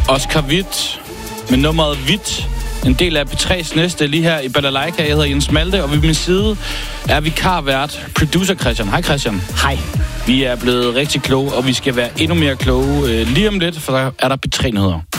Oscar Witt med nummeret Hvidt. En del af P3's næste lige her i Balalaika. Jeg hedder Jens Malte, og ved min side er vikarvært producer Christian. Hej Christian. Hej. Vi er blevet rigtig kloge, og vi skal være endnu mere kloge lige om lidt, for der er der P3-nyheder.